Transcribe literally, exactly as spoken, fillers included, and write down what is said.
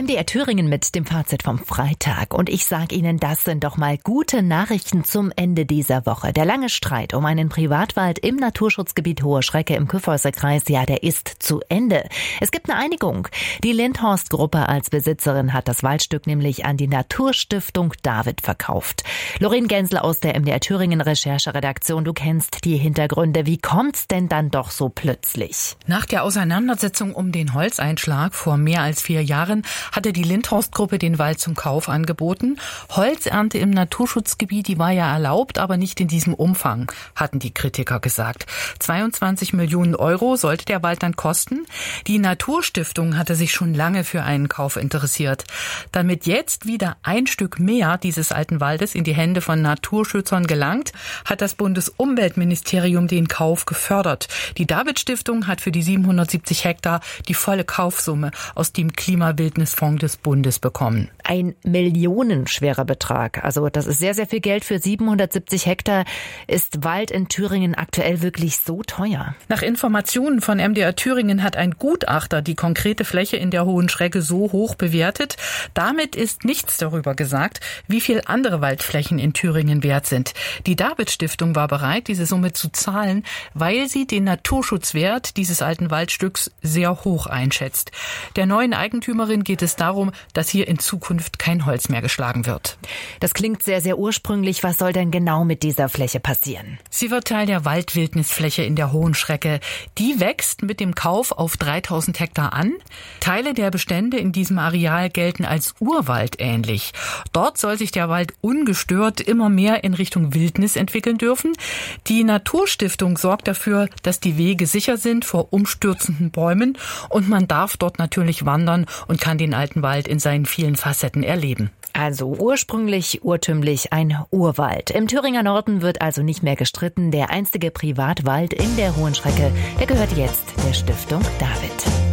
D R Thüringen mit dem Fazit vom Freitag. Und ich sage Ihnen, das sind doch mal gute Nachrichten zum Ende dieser Woche. Der lange Streit um einen Privatwald im Naturschutzgebiet Hohe Schrecke im Kyffhäuserkreis, ja, der ist zu Ende. Es gibt eine Einigung. Die Lindhorst-Gruppe als Besitzerin hat das Waldstück nämlich an die Naturstiftung David verkauft. Lorraine Gensel aus der M D R Thüringen Rechercheredaktion, du kennst die Hintergründe. Wie kommt's denn dann doch so plötzlich? Nach der Auseinandersetzung um den Holzeinschlag vor mehr als vier Jahren hatte die Lindhorst-Gruppe den Wald zum Kauf angeboten. Holzernte im Naturschutzgebiet, die war ja erlaubt, aber nicht in diesem Umfang, hatten die Kritiker gesagt. zweiundzwanzig Millionen Euro sollte der Wald dann kosten. Die Naturstiftung hatte sich schon lange für einen Kauf interessiert. Damit jetzt wieder ein Stück mehr dieses alten Waldes in die Hände von Naturschützern gelangt, hat das Bundesumweltministerium den Kauf gefördert. Die David-Stiftung hat für die siebenhundertsiebzig Hektar die volle Kaufsumme aus dem Klimawildnisfonds des Bundes bekommen. Ein millionenschwerer Betrag. Also das ist sehr, sehr viel Geld für siebenhundertsiebzig Hektar. Ist Wald in Thüringen aktuell wirklich so teuer? Nach Informationen von M D R Thüringen hat ein Gutachter die konkrete Fläche in der Hohen Schrecke so hoch bewertet. Damit ist nichts darüber gesagt, wie viel andere Waldflächen in Thüringen wert sind. Die David-Stiftung war bereit, diese Summe zu zahlen, weil sie den Naturschutzwert dieses alten Waldstücks sehr hoch einschätzt. Der neuen Eigentümerin geht es darum, dass hier in Zukunft kein Holz mehr geschlagen wird. Das klingt sehr, sehr ursprünglich. Was soll denn genau mit dieser Fläche passieren? Sie wird Teil der Waldwildnisfläche in der Hohen Schrecke. Die wächst mit dem Kauf auf dreitausend Hektar an. Teile der Bestände in diesem Areal gelten als Urwald ähnlich. Dort soll sich der Wald ungestört immer mehr in Richtung Wildnis entwickeln dürfen. Die Naturstiftung sorgt dafür, dass die Wege sicher sind vor umstürzenden Bäumen und man darf dort natürlich wandern und kann den alten Wald in seinen vielen Facetten erleben. Also ursprünglich, urtümlich ein Urwald. Im Thüringer Norden wird also nicht mehr gestritten. Der einstige Privatwald in der Hohen Schrecke, der gehört jetzt der Stiftung David.